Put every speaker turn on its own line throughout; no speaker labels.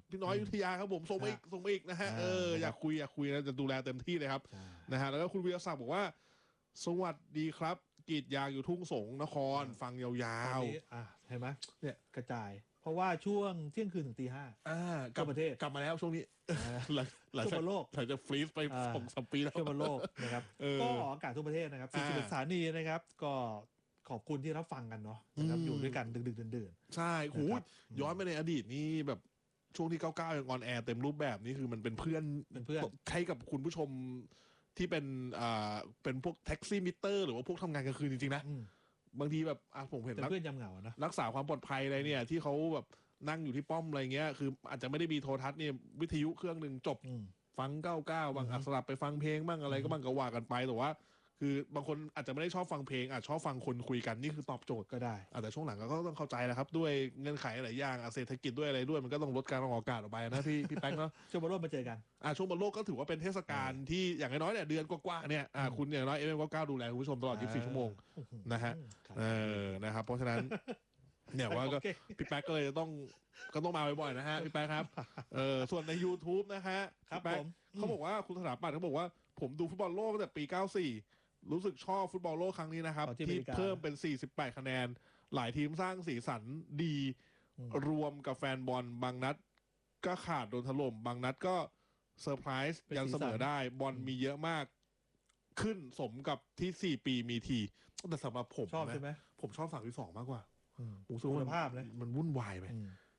พี่น้อยอยุธยาครับผมส่งมาอีกนะฮะอยากคุยนะจะดูแลเต็มที่เลยครับนะฮะแล้วก็คุณวีรศักดิ์บอกว่าสวัสดีครับกรีดยางอยู่ทุ่งสงนครฟังยาว
ๆเห็นไหมเนี่ยกระจายเพราะว่าช่วงเที่ยงคืนถึงตี 5
กลับประเทศกลับมาแล้วช่วงนี้หลังจาก
โลก
หลังจากฟรีซไป2-3 ปีแล้ว
ทั่วโลกนะครับก็ออกอากาศทั่วประเทศนะครับ41 สถานีนะครับก็ขอบคุณที่รับฟังกันเนาะนะครับอยู่ด้วยกันดึกๆดื่น
ๆใช่โหย้อนไปในอดีตนี่แบบช่วงที่99ยังออนแอร์เต็มรูปแบบนี่คือมันเป็นเพื่อนให้กับคุณผู้ชมที่เป็นพวกแท็กซี่มิเตอร์หรือว่าพวกทำงานกลางคืนจริงๆนะบางทีแบบผมเห็น
เพื่อนยามเหงานะ
รักษาความปลอดภัยอะไรเนี่ยที่เขาแบบนั่งอยู่ที่ป้อมอะไรเงี้ยคืออาจจะไม่ได้มีโทรทัศน์เนี่ยวิทยุเครื่องหนึ่งจบฟัง99บางสลับไปฟังเพลงบ้างอะไรก็บ้างก็ว่ากันไปแต่ว่าคือบางคนอาจจะไม่ได้ชอบฟังเพลงอาจชอบฟังคนคุยกันนี่คือตอบโจทย์
ก็ได้
แต่ช่วงหลังก็ต้องเข้าใจแหละครับด้วยเงื่อนไขหลายอย่างเศรษฐกิจด้วยอะไรด้วยมันก็ต้องลดการออกอากาศออกไปนะพี่แป๊กเนาะ
ช่วงบอลโลกมาเจอกัน
ช่วงบอลโลกก็ถือว่าเป็นเทศกาลที่อย่างน้อยเนี่ยเดือนกว่าๆเนี่ยคุณอย่างน้อยFM 99ดูแลคุณผู้ชมตลอด24 ชั่วโมงนะฮะนะครับเพราะฉะนั้นเนี่ยว่าก็พี่แป๊กก็เลยต้องมาบ่อยๆนะฮะพี่แป๊กครับส่วนใน YouTube นะฮะพี่แป๊กเขาบอกว่าคุณสถาปัตย์เขาบอกว่าผมดูฟุตบอลโลกตั้งแต่ปี94รู้สึกชอบฟุตบอลโลกครั้งนี้นะครับที่เพิ่มเป็น48คะแนนหลายทีมสร้างสีสันดีรวมกับแฟนบอลบางนัดก็ขาดโดนถล่มบางนัดก็เซอร์ไพรส์ยังเสมอได้บอลมีเยอะมากขึ้นสมกับที่4 ปีมีทีแต่สำหรับผม
ชอบใช่ไหม
ผมชอบ32มากกว่า
ผมสูงภาพเลย
มันวุ่นวายไป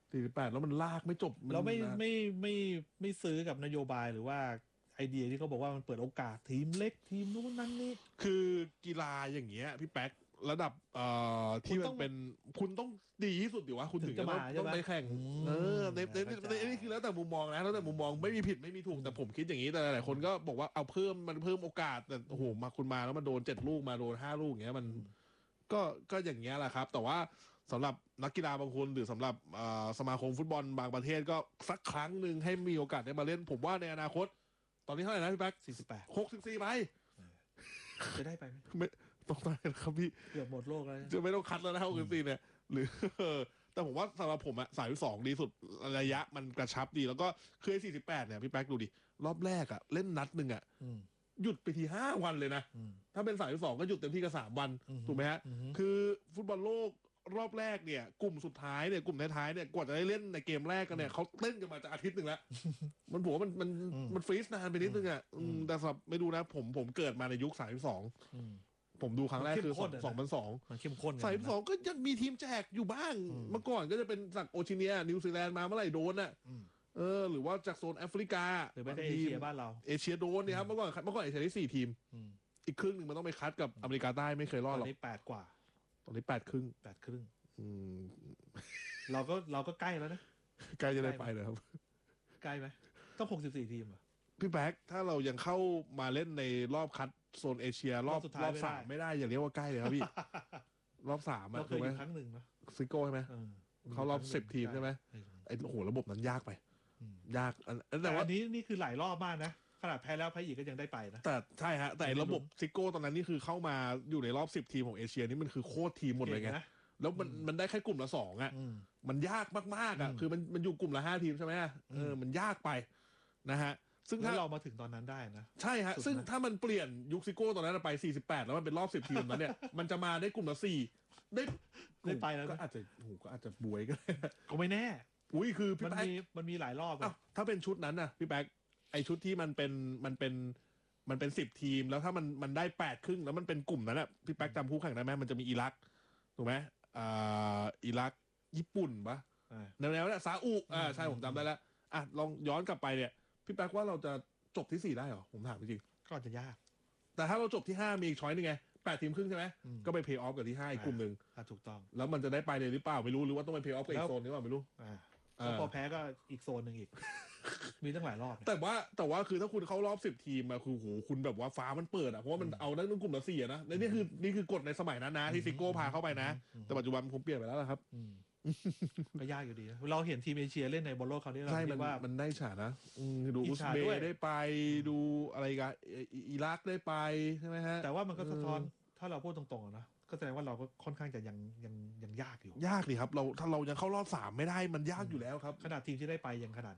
48แล้วมันลากไม่จบ
เราไม่ซื้อกับนโยบายหรือว่าไอเดียที่เขาบอกว่ามันเปิดโอกาสทีมเล็กทีมนู้นนั่นนี่
คือกีฬาอย่างเงี้ยพี่แป๊กระดับที่มันเป็นคุณต้องดีที่สุดดิวะคุณถึงจะต้องไปแข่งนี่คือแล้วแต่มุมมองนะแล้วแต่มุมมองไม่มีผิดไม่มีถูกแต่ผมคิดอย่างนี้แต่หลายคนก็บอกว่าเอาเพิ่มโอกาสแต่โอ้โหมาคุณมาแล้วมันโดน7 ลูกมาโดน5 ลูกอย่างเงี้ยมันก็อย่างเงี้ยแหละครับแต่ว่าสำหรับนักกีฬาบางคนหรือสำหรับสมาคมฟุตบอลบางประเทศก็สักครั้งหนึ่งให้มีโอกาสได้มาเล่นผมว่าในอนาคตตอนนี้เท่าไหร่นะพี่แป๊ก64ไป
จะได้ไปไหม
ไม่ต้องได้ครับพี่
เกือบหมดโลกแล้ว
จะไม่ต้องคัดแล้วนะ64เนี่ยหรือแต่ผมว่าสำหรับผมอะ32ดีสุดระยะมันกระชับดีแล้วก็คือ48เนี่ยพี่แป๊กดูดิรอบแรกอะเล่นนัดหนึ่งอะหยุดไปที5 วันเลยนะถ้าเป็น32ก็หยุดเต็มที่ก็3 วันถูกไหมฮะคือฟุตบอลโลกรอบแรกเนี่ยกลุ่มสุดท้ายเนี่ยกลุ่มท้ายๆเนี่ยกว่าจะได้เล่นในเกมแรกกันเนี่ยเขาเล่นกันมาจะอาทิตย์หนึ่งแล้วมันผมว่ามันฟรีซนานไปนิดนึงอ่ะแต่สำหรับไม่ดูนะผมเกิดมาในยุค32ผมดูครั้งแรกคือ2002
มันเข้มข้น
32ก็ยังมีทีมแจกอยู่บ้างเมื่อก่อนก็จะเป็นจากโอชิเนียนิวซีแลนด์มาเมื่อไหร่โดนอ่ะหรือว่าจากโซนแอฟริกา
หรือไม่ได้เอเชียบ้านเรา
เอเชียโดนเนี่ยครับเมื่อก่อนเอเชียได้4 ทีมอีกครึ่งหนึ่งมันต้องไปคัดกับอเมริกาใต้ไม่เคยรอดหรอก
ตอนนี้8 กว่า
ตอนนี้8 ครึ่ง
เราก็ใกล้แล้วนะ
ใกล้จะได้ไปเลยครับ
ใกล้ไหมต้อง64 ทีมอ่ะ
พี่แบ๊กถ้าเรายังเข้ามาเล่นในรอบคัดโซนเอเชียรอบ3ไม่ได้อย่าเรียกว่าใกล้เลยครับพี่รอบ3
เราเคยอยู่ครั้งหนึ่งนะ
ซิโก้ใช่ไหมเขารอบ10 ทีมใช่ไหมไอ้โอ้โหระบบนั้นยากไปยาก
แต่ว่านี่คือหลายรอบมากนะขนาดแพ้แล้วแพ้อีกก็ยังได้ไปนะ
แต่ใช่ฮะแต่ระบบซิโก้ตอนนั้นนี่คือเข้ามาอยู่ในรอบ10 ทีมของเอเชียนี่มันคือโคตรทีมหมดเลยไงแล้วมันได้แค่กลุ่มละ2อ่ะมันยากมากๆอ่ะคือมันอยู่กลุ่มละ5 ทีมใช่ไหมมันยากไปนะฮะซึ่ง
ถ้าเรามาถึงตอนนั้นได้นะ
ใช่ฮะซึ่งถ้ามันเปลี่ยนยุคซิโก้ตอนนั้นไป48แล้วมันเป็นรอบ10 ทีมนั้นเนี่ยมันจะมาได้กลุ่มละ4ได้
ไปแล้ว
ก็อาจจะบวยก็
ไม่แน่
อุ้ยคือพี่แป๊ก
มันมีหลายรอบ
ถ้าเป็นชุดนั้นนะพี่แป๊กไอชุดที่มันเป็น10 ทีมแล้วถ้ามันได้8 ครึ่งแล้วมันเป็นกลุ่มนั้นอ่ะพี่แป๊กจำคู่แข่งได้ไหมมันจะมีอิรักถูกไหมอิรักญี่ปุ่นปะแนวเนี่ยซาอุใช่ผมจำได้แล้วลองย้อนกลับไปเนี่ยพี่แป๊กว่าเราจะจบที่4ได้เหรอผมถามจริง
ก็จะยาก
แต่ถ้าเราจบที่5มีอีกช้อยนึงไง8 ทีมครึ่งใช่ไหมก็ไปเพย์ออฟกับที่5อีกกลุ่มหนึ่ง
ถูกต้อง
แล้วมันจะได้ไปเลยหรือเปล่าไม่รู้หรือว่าต้องไปเพย์ออฟกับอีกโซนหรือเปล่าไม่รู้
แล้วพอแพ้ก็อีกโซนหนึ่งอีกมีตั้งหลายรอบ
แต่ว่าคือถ้าคุณเข้ารอบ10 ทีมมาคือโหคุณแบบว่าฟ้ามันเปิดเพราะว่ามันเอาได้ตั้งกลุ่มละ4นะนี่คือกฎในสมัยนั้นนะที่ซิโก้พาเข้าไปนะแต่ปัจจุบันมันคงเปลี่ยนไปแล้วครับ
ก็ยากอยู่ดีเราเห็นทีมเอเชียเล่นในบอลโลกเขาวนี้เราคิดว่า
มันได้ฉานะดูอุซเบย์ได้ไปดูอะไรกันอิรักได้ไปใช่ไหมฮะ
แต่ว่ามันก็สะท้อนถ้าเราพูดตรงๆนะก็แสดงว่าเราก็ค่อนข้างจะยังยากอยู่
ยากดิครับถ้าเรายังเข้ารอบ3ไม่ได้มันยากอยู่แล้วครับ
ขนาดทีมที่ได้ไปยังขนาด